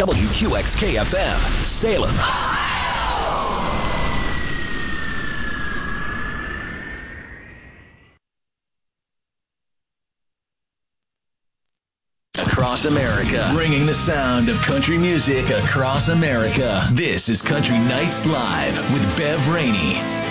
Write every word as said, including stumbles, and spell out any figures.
W Q X K F M, Salem. Across America, bringing the sound of country music across America. This is Country Nights Live with Bev Rainey.